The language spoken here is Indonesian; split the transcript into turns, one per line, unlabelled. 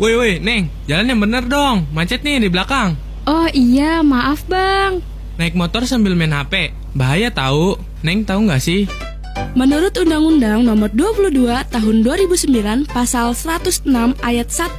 Woi, Neng, jalan yang bener dong. Macet nih di belakang.
Oh iya, maaf bang.
Naik motor sambil main HP, bahaya tahu. Neng tahu nggak sih?
Menurut Undang-Undang Nomor 22 Tahun 2009 Pasal 106 Ayat 1